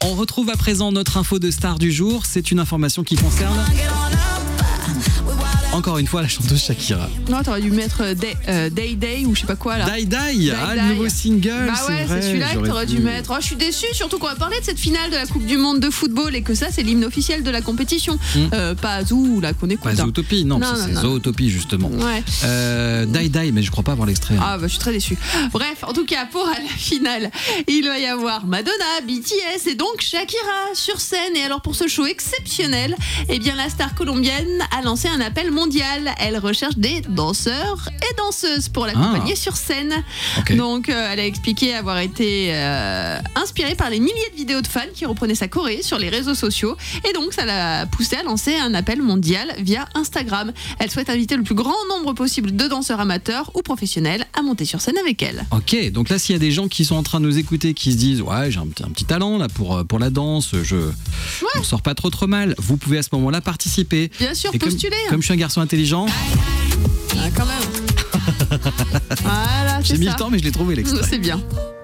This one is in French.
On retrouve à présent notre info de star du jour. C'est une information qui concerne... encore une fois, la chanteuse Shakira. Non, t'aurais dû mettre Day Day ou je sais pas quoi là. Die, le nouveau single. Bah ouais, c'est celui-là que t'aurais dû mettre. Oh, je suis déçue, surtout qu'on va parler de cette finale de la Coupe du Monde de football et que ça, c'est l'hymne officiel de la compétition. Pas Zoo, là, qu'on écoute. Pas Zootopie, non, c'est Zootopie justement. Ouais. Die, mais je crois pas avoir l'extrait. Ah bah je suis très déçue. Bref, en tout cas, pour la finale, il va y avoir Madonna, BTS et donc Shakira sur scène. Et alors pour ce show exceptionnel, eh bien la star colombienne a lancé un appel mondial. Elle recherche des danseurs et danseuses pour l'accompagner sur scène. Okay. Donc elle a expliqué avoir été inspirée par les milliers de vidéos de fans qui reprenaient sa choré sur les réseaux sociaux. Et donc ça l'a poussée à lancer un appel mondial via Instagram. Elle souhaite inviter le plus grand nombre possible de danseurs amateurs ou professionnels à monter sur scène avec elle. Ok, donc là s'il y a des gens qui sont en train de nous écouter, qui se disent ouais j'ai un petit talent là pour la danse, je m'en sors pas trop mal, vous pouvez à ce moment-là participer. Bien sûr, et postuler. Comme je suis un garçon intelligent. Ah, quand même. Voilà, j'ai mis le temps mais je l'ai trouvé l'extrait. C'est bien.